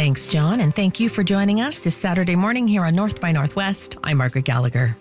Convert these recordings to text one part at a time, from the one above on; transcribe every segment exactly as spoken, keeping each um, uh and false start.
Thanks, John, and thank you for joining us this Saturday morning here on North by Northwest. I'm Margaret Gallagher.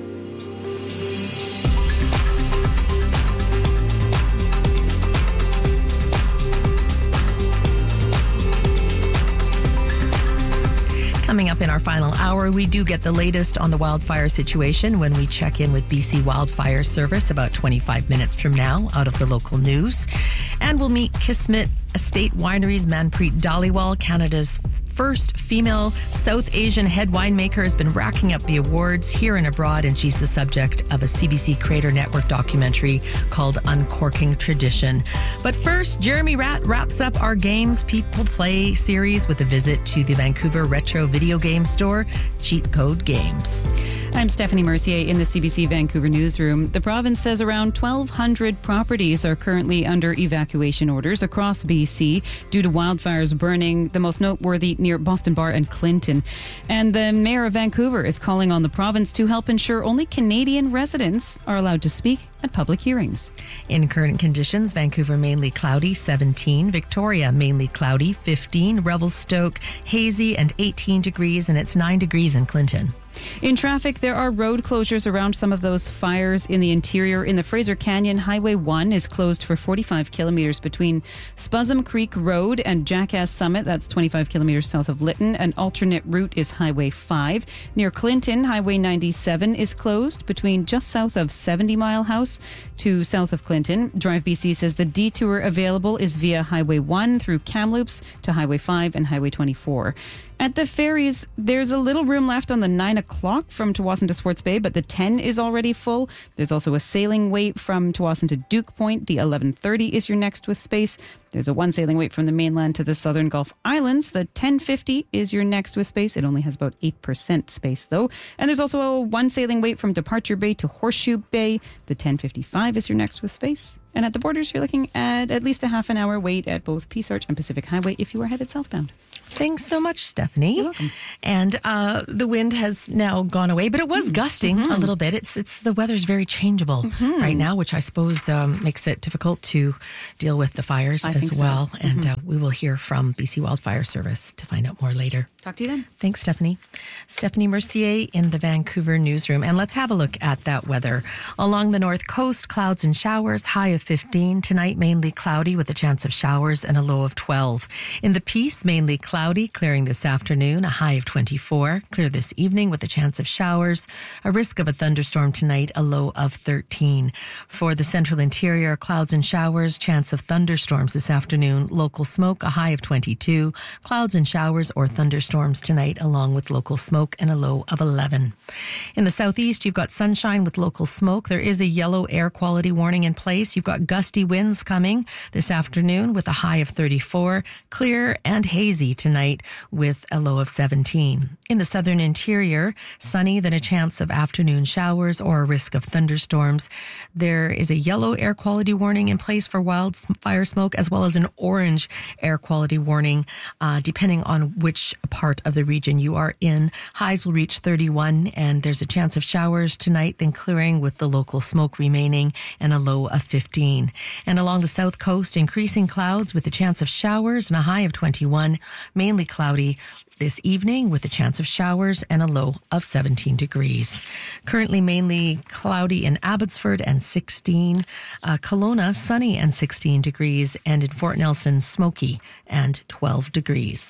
Coming up in our final hour, we do get the latest on the wildfire situation when we check in with B C Wildfire Service about twenty-five minutes from now out of the local news. And we'll meet Kismet Estate Wineries Manpreet Dhaliwal, Canada's first female South Asian head winemaker, has been racking up the awards here and abroad, and she's the subject of a C B C Creator Network documentary called Uncorking Tradition. But first, Jeremy Ratt wraps up our Games People Play series with a visit to the Vancouver retro video game store, Cheat Code Games. I'm Stephanie Mercier in the C B C Vancouver newsroom. The province says around twelve hundred properties are currently under evacuation orders across B C due to wildfires burning, the most noteworthy near Boston Bar and Clinton. And the Mayor of Vancouver is calling on the province to help ensure only Canadian residents are allowed to speak at public hearings. In current conditions, Vancouver mainly cloudy, seventeen. Victoria mainly cloudy, fifteen. Revelstoke hazy and eighteen degrees, and it's nine degrees in Clinton. In traffic, there are road closures around some of those fires in the interior. In the Fraser Canyon, Highway one is closed for forty-five kilometres between Spuzzum Creek Road and Jackass Summit. That's twenty-five kilometres south of Lytton. An alternate route is Highway five. Near Clinton, Highway ninety-seven is closed between just south of seventy Mile House to south of Clinton. Drive B C says the detour available is via Highway one through Kamloops to Highway five and Highway twenty-four. At the ferries, there's a little room left on the nine o'clock from Tawasin to Swartz Bay, but the ten is already full. There's also a sailing wait from Tawasin to Duke Point. The eleven thirty is your next with space. There's a one sailing wait from the mainland to the Southern Gulf Islands. The ten fifty is your next with space. It only has about eight percent space, though. And there's also a one sailing wait from Departure Bay to Horseshoe Bay. The ten fifty-five is your next with space. And at the borders, you're looking at at least a half an hour wait at both Peace Arch and Pacific Highway if you are headed southbound. Thanks so much, Stephanie. You're welcome. And uh, the wind has now gone away, but it was mm. gusting mm-hmm. a little bit. It's it's the weather's very changeable mm-hmm. right now, which I suppose um, makes it difficult to deal with the fires I as well. So. And mm-hmm. uh, we will hear from B C Wildfire Service to find out more later. Talk to you then. Thanks, Stephanie. Stephanie Mercier in the Vancouver newsroom. And let's have a look at that weather. Along the north coast, clouds and showers, high of fifteen. Tonight, mainly cloudy with a chance of showers and a low of twelve. In the Peace, mainly cloudy, clearing this afternoon, a high of twenty-four. Clear this evening with a chance of showers, a risk of a thunderstorm tonight, a low of thirteen. For the central interior, clouds and showers, chance of thunderstorms this afternoon, local smoke, a high of twenty-two. Clouds and showers or thunderstorms tonight, along with local smoke and a low of eleven. In the southeast, you've got sunshine with local smoke. There is a yellow air quality warning in place. You've got gusty winds coming this afternoon with a high of thirty-four. Clear and hazy tonight with a low of seventeen. In the southern interior, sunny, then a chance of afternoon showers or a risk of thunderstorms. There is a yellow air quality warning in place for wildfire smoke, as well as an orange air quality warning, uh, depending on which part of the region you are in. Highs will reach thirty-one, and there's a chance of showers tonight, then clearing with the local smoke remaining and a low of fifteen. And along the south coast, increasing clouds with a chance of showers and a high of twenty-one, mainly cloudy this evening with a chance of showers and a low of seventeen degrees. Currently mainly cloudy in Abbotsford and sixteen. Uh, Kelowna, sunny and sixteen degrees. And in Fort Nelson, smoky and twelve degrees.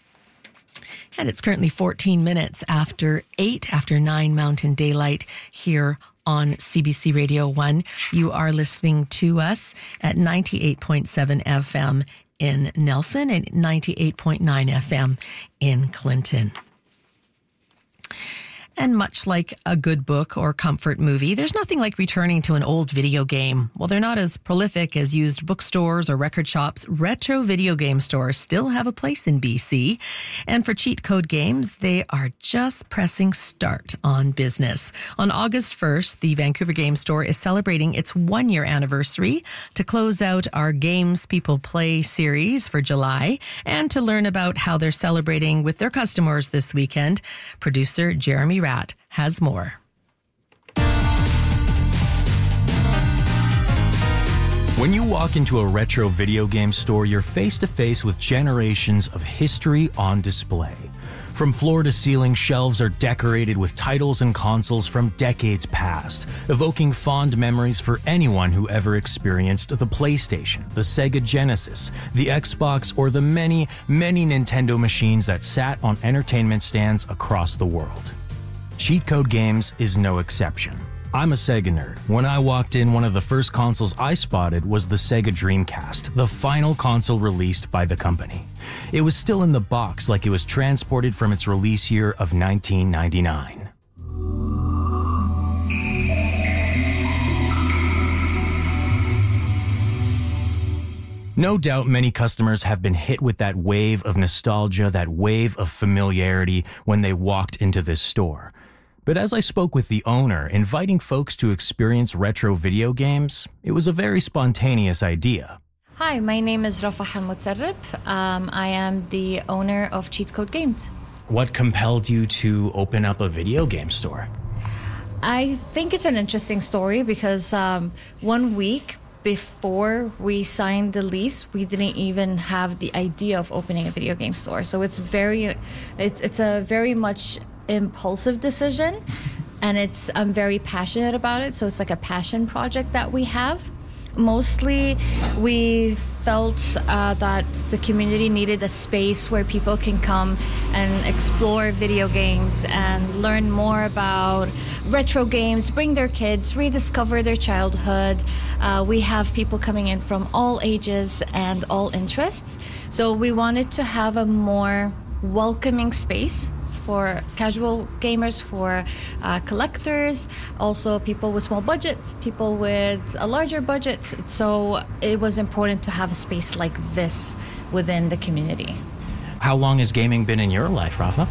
And it's currently fourteen minutes after eight, after nine Mountain Daylight here on C B C Radio one. You are listening to us at ninety-eight point seven F M in Nelson and ninety-eight point nine F M in Clinton. And much like a good book or comfort movie, there's nothing like returning to an old video game. While they're not as prolific as used bookstores or record shops, retro video game stores still have a place in B C. And for Cheat Code Games, they are just pressing start on business. On August first, the Vancouver Game Store is celebrating its one-year anniversary. To close out our Games People Play series for July and to learn about how they're celebrating with their customers this weekend, producer Jeremy Ratt has more. When you walk into a retro video game store, you're face to face with generations of history on display. From floor to ceiling, shelves are decorated with titles and consoles from decades past, evoking fond memories for anyone who ever experienced the PlayStation, the Sega Genesis, the Xbox, or the many, many Nintendo machines that sat on entertainment stands across the world. Cheat Code Games is no exception. I'm a Sega nerd. When I walked in, one of the first consoles I spotted was the Sega Dreamcast, the final console released by the company. It was still in the box, like it was transported from its release year of nineteen ninety-nine. No doubt many customers have been hit with that wave of nostalgia, that wave of familiarity when they walked into this store. But as I spoke with the owner, inviting folks to experience retro video games, it was a very spontaneous idea. Hi, my name is Rafa Al-Mutarrib. Um, I am the owner of Cheat Code Games. What compelled you to open up a video game store? I think it's an interesting story because um, one week before we signed the lease, we didn't even have the idea of opening a video game store. So it's very, it's it's a very much impulsive decision, and it's I'm very passionate about it. So it's like a passion project that we have. Mostly, we felt uh, that the community needed a space where people can come and explore video games and learn more about retro games, bring their kids, rediscover their childhood. Uh, we have people coming in from all ages and all interests. So we wanted to have a more welcoming space for casual gamers, for uh, collectors, also people with small budgets, people with a larger budget. So it was important to have a space like this within the community. How long has gaming been in your life, Rafa?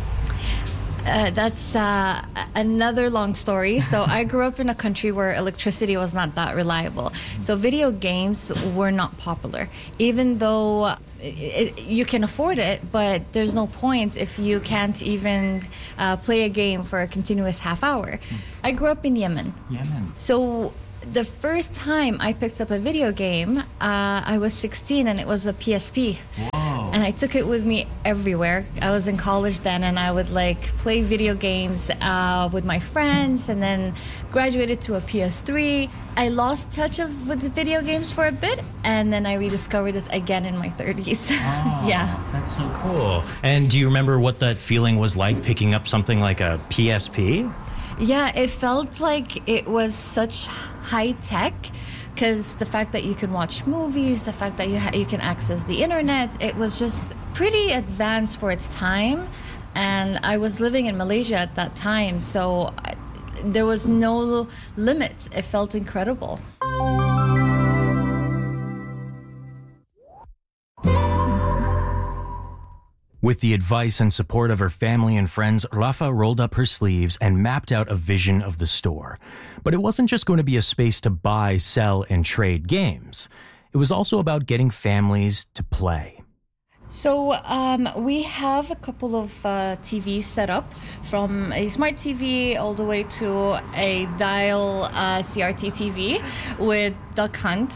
Uh, that's uh, another long story. So I grew up in a country where electricity was not that reliable. So video games were not popular, even though it, it, you can afford it, but there's no point if you can't even uh, play a game for a continuous half hour. I grew up in Yemen. Yemen. So the first time I picked up a video game, uh, I was sixteen, and it was a P S P. Whoa. And I took it with me everywhere. I was in college then, and I would like play video games uh, with my friends, and then graduated to a P S three. I lost touch of with the video games for a bit, and then I rediscovered it again in my thirties. Oh, yeah. That's so cool. And do you remember what that feeling was like picking up something like a P S P? Yeah, it felt like it was such high tech, because the fact that you can watch movies, the fact that you ha- you can access the internet, it was just pretty advanced for its time. And I was living in Malaysia at that time, so I, there was no limits. It felt incredible. With the advice and support of her family and friends, Rafa rolled up her sleeves and mapped out a vision of the store. But it wasn't just going to be a space to buy, sell, and trade games. It was also about getting families to play. So um, we have a couple of uh, T Vs set up, from a smart T V all the way to a dial uh, C R T T V with Duck Hunt.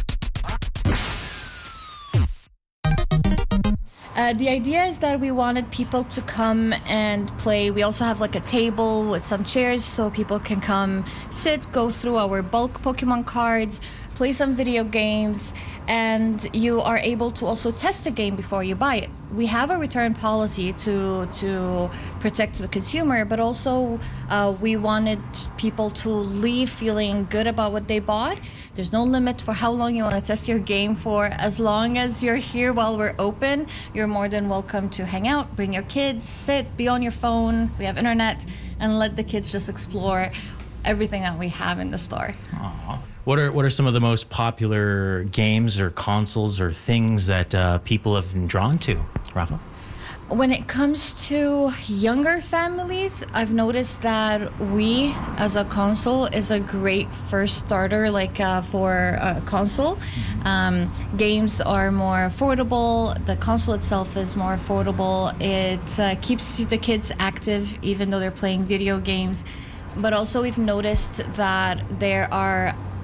Uh, the idea is that we wanted people to come and play. We also have like a table with some chairs so people can come sit, go through our bulk Pokemon cards, play some video games, and you are able to also test the game before you buy it. We have a return policy to to protect the consumer, but also uh, we wanted people to leave feeling good about what they bought. There's no limit for how long you want to test your game for. As long as you're here while we're open, you're more than welcome to hang out, bring your kids, sit, be on your phone. We have internet, and let the kids just explore everything that we have in the store. Aww. What are what are some of the most popular games or consoles or things that uh, people have been drawn to, Rafa? When it comes to younger families, I've noticed that Wii as a console is a great first starter, like uh, for a console. Mm-hmm. Um, games are more affordable. The console itself is more affordable. It uh, keeps the kids active, even though they're playing video games. But also, we've noticed that there are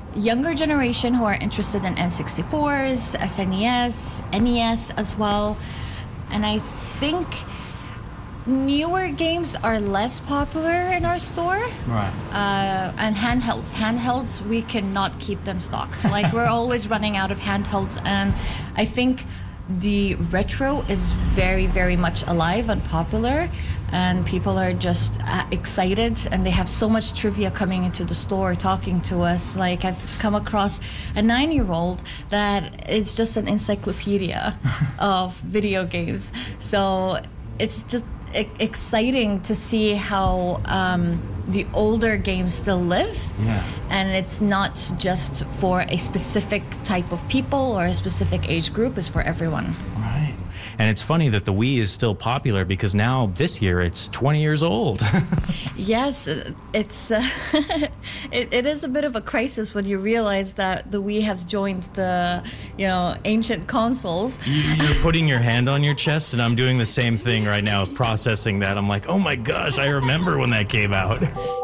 younger generation who are interested in N sixty-fours, S N E S, N E S as well. And I think newer games are less popular in our store. Right. Uh, and handhelds. Handhelds, we cannot keep them stocked. Like, we're always running out of handhelds. And I think the retro is very, very much alive and popular, and people are just uh, excited, and they have so much trivia coming into the store talking to us. Like, I've come across a nine-year-old that is just an encyclopedia of video games. So it's just e- exciting to see how um, the older games still live. Yeah. And it's not just for a specific type of people or a specific age group, it's for everyone. Right. And it's funny that the Wii is still popular because now this year it's twenty years old. Yes, it's uh, it, it is a bit of a crisis when you realize that the Wii has joined the, you know, ancient consoles. You're putting your hand on your chest, and I'm doing the same thing right now, processing that. I'm like, oh my gosh, I remember when that came out.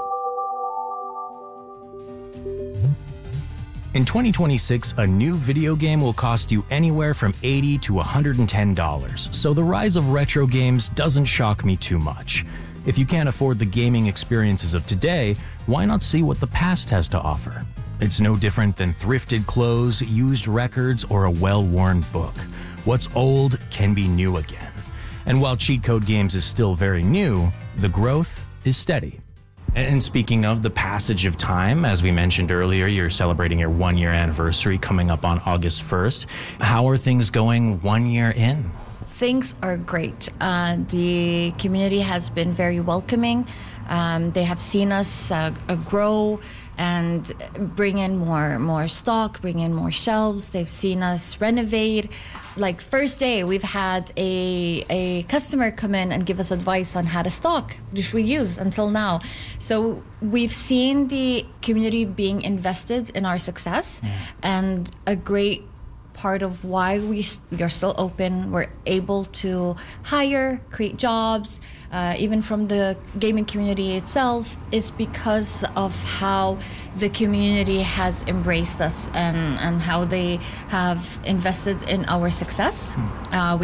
In twenty twenty-six, a new video game will cost you anywhere from eighty dollars to one hundred ten dollars, so the rise of retro games doesn't shock me too much. If you can't afford the gaming experiences of today, why not see what the past has to offer? It's no different than thrifted clothes, used records, or a well-worn book. What's old can be new again. And while Cheat Code Games is still very new, the growth is steady. And speaking of the passage of time, as we mentioned earlier, you're celebrating your one-year anniversary coming up on August first. How are things going one year in? Things are great. Uh, the community has been very welcoming. Um, they have seen us uh, uh, grow and bring in more more stock, bring in more shelves. They've seen us renovate. Like, first day, we've had a a customer come in and give us advice on how to stock, which we use until now. So we've seen the community being invested in our success, yeah. And a great part of why we, we are still open. We're able to hire, create jobs, uh, even from the gaming community itself, is because of how the community has embraced us and, and how they have invested in our success. Uh, we